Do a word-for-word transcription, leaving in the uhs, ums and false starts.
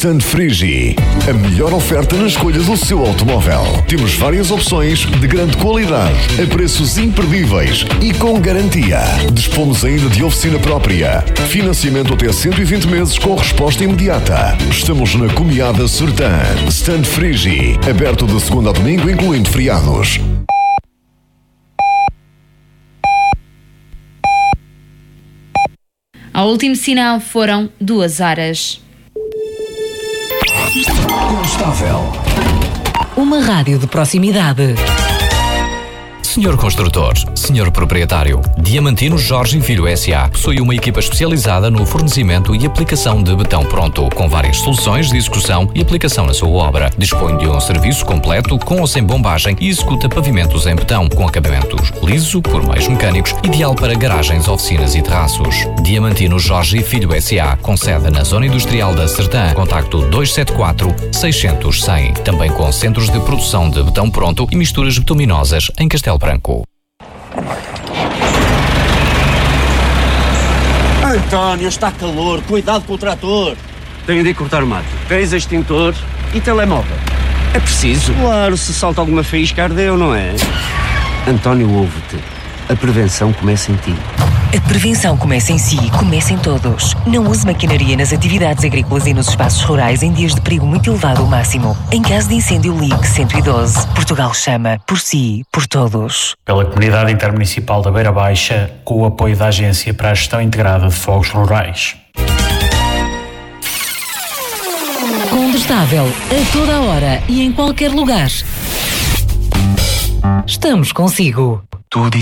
Stand Frigi, a melhor oferta na escolha do seu automóvel. Temos várias opções de grande qualidade, a preços imperdíveis e com garantia. Dispomos ainda de oficina própria, financiamento até cento e vinte meses com resposta imediata. Estamos na Comiada Sertã. Stand Frigi, aberto de segunda a domingo, incluindo feriados. Ao último sinal foram duas horas. Constável. Uma rádio de proximidade. Senhor Construtor, Senhor Proprietário, Diamantino Jorge Filho S A possui uma equipa especializada no fornecimento e aplicação de betão pronto, com várias soluções de execução e aplicação na sua obra. Dispõe de um serviço completo com ou sem bombagem e executa pavimentos em betão, com acabamentos liso por meios mecânicos, ideal para garagens, oficinas e terraços. Diamantino Jorge Filho S A, com sede na Zona Industrial da Sertã. Contacto dois sete quatro, seis zero zero, cem. Também com centros de produção de betão pronto e misturas bituminosas em Castelo Branco. António, está calor, cuidado com o trator. Tenho de ir cortar mato. Tens extintor e telemóvel. É preciso? Claro, se salta alguma faísca ardeu, não é? António, ouve-te. A prevenção começa em ti. A prevenção começa em si, começa em todos. Não use maquinaria nas atividades agrícolas e nos espaços rurais em dias de perigo muito elevado ao máximo. Em caso de incêndio, ligue cento e doze. Portugal chama, por si, por todos. Pela Comunidade Intermunicipal da Beira Baixa, com o apoio da Agência para a Gestão Integrada de Fogos Rurais. Condestável, a toda a hora e em qualquer lugar. Estamos consigo. Tu